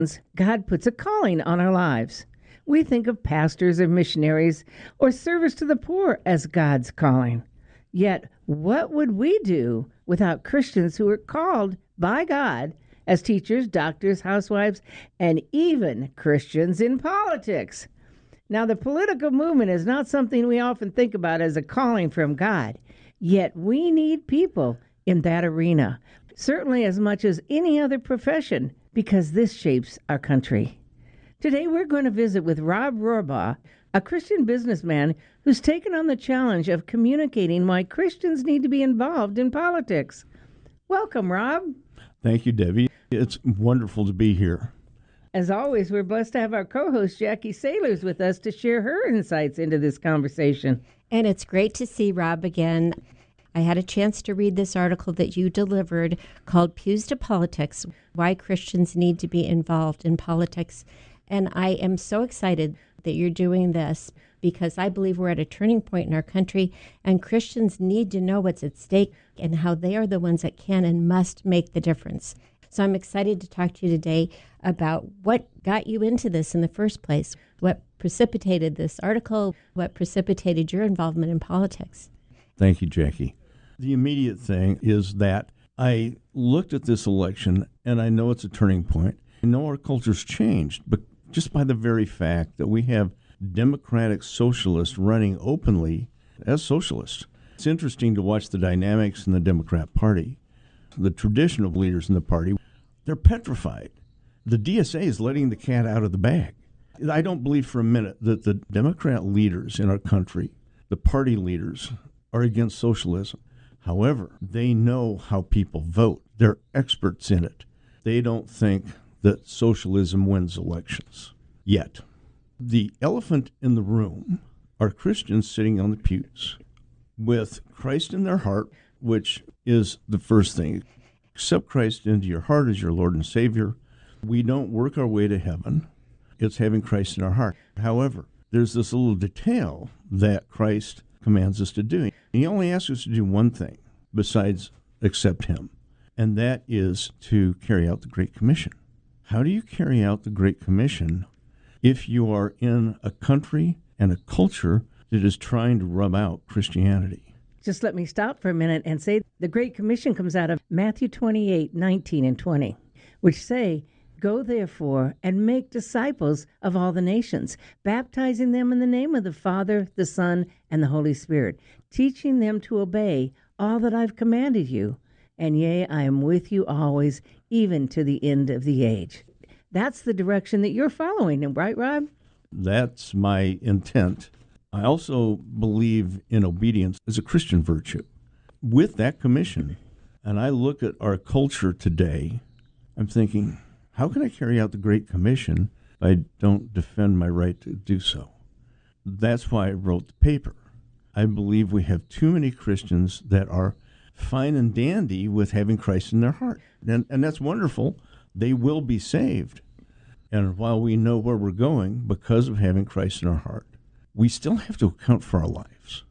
God puts a calling on our lives. We think of pastors or missionaries or service to the poor as God's calling. Yet, what would we do without Christians who are called by God as teachers, doctors, housewives, and even Christians in politics? Now, the political movement is not something we often think about as a calling from God, yet we need people in that arena, certainly as much as any other profession, because this shapes our country. Today, we're going to visit with Rob Rohrbaugh, a Christian businessman who's taken on the challenge of communicating why Christians need to be involved in politics. Welcome, Rob. Thank you, Debbie. It's wonderful to be here. As always, we're blessed to have our co-host, Jackie Sailors, with us to share her insights into this conversation. And it's great to see Rob again. I had a chance to read this article that you delivered called Pews to Politics, Why Christians Need to Be Involved in Politics. And I am so excited that you're doing this because I believe we're at a turning point in our country and Christians need to know what's at stake and how they are the ones that can and must make the difference. So I'm excited to talk to you today about what got you into this in the first place, what precipitated this article, what precipitated your involvement in politics. Thank you, Jackie. The immediate thing is that I looked at this election and I know it's a turning point. I know our culture's changed, but just by the very fact that we have Democratic socialists running openly as socialists. It's interesting to watch the dynamics in the Democrat Party. The traditional leaders in the party, they're petrified. The DSA is letting the cat out of the bag. I don't believe for a minute that the Democrat leaders in our country, the party leaders, are against socialism. However, they know how people vote. They're experts in it. They don't think that socialism wins elections yet. The elephant in the room are Christians sitting on the pews with Christ in their heart, which is the first thing. Accept Christ into your heart as your Lord and Savior. We don't work our way to heaven. It's having Christ in our heart. However, there's this little detail that Christ commands us to do. He only asks us to do one thing besides accept Him, and that is to carry out the Great Commission. How do you carry out the Great Commission if you are in a country and a culture that is trying to rub out Christianity? Just let me stop for a minute and say the Great Commission comes out of Matthew 28:19 and 20, which say, "Go therefore and make disciples of all the nations, baptizing them in the name of the Father, the Son, and the Holy Spirit, teaching them to obey all that I've commanded you. And yea, I am with you always, even to the end of the age." That's the direction that you're following, right, Rob? That's my intent. I also believe in obedience as a Christian virtue. With that commission, and I look at our culture today, I'm thinking, how can I carry out the Great Commission if I don't defend my right to do so? That's why I wrote the paper. I believe we have too many Christians that are fine and dandy with having Christ in their heart. And that's wonderful. They will be saved. And while we know where we're going because of having Christ in our heart, we still have to account for our lives.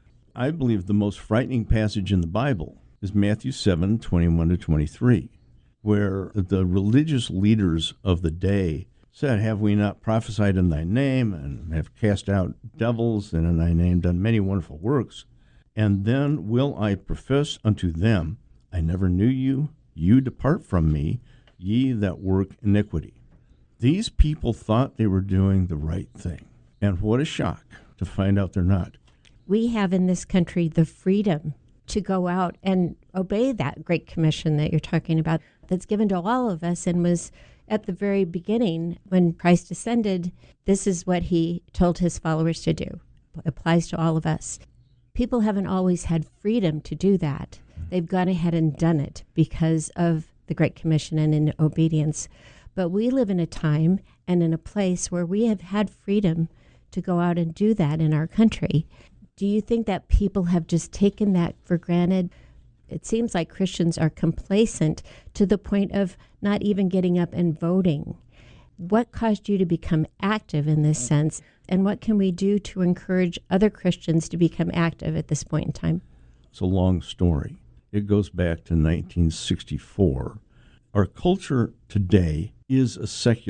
I believe the most frightening passage in the Bible is Matthew 7:21 to 23, where the religious leaders of the day said, "Have we not prophesied in thy name, and have cast out devils, and in thy name done many wonderful works? And then will I profess unto them, I never knew you, you depart from me, ye that work iniquity." These people thought they were doing the right thing. And what a shock to find out they're not. We have in this country the freedom to go out and obey that Great Commission that you're talking about that's given to all of us and was at the very beginning when Christ ascended. This is what He told His followers to do. It applies to all of us. People haven't always had freedom to do that. They've gone ahead and done it because of the Great Commission and in obedience. But we live in a time and in a place where we have had freedom to go out and do that in our country. Do you think that people have just taken that for granted? It seems like Christians are complacent to the point of not even getting up and voting. What caused you to become active in this sense? And what can we do to encourage other Christians to become active at this point in time? It's a long story. It goes back to 1964. Our culture today is a secular